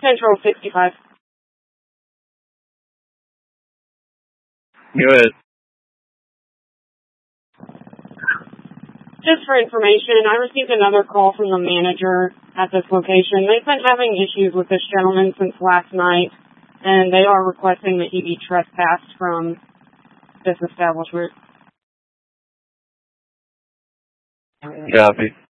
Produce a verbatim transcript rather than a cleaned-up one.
Central sixty-five. Go ahead. Just for information, I received another call from the manager at this location. They've been having issues with this gentleman since last night, and they are requesting that he be trespassed from this establishment. Copy.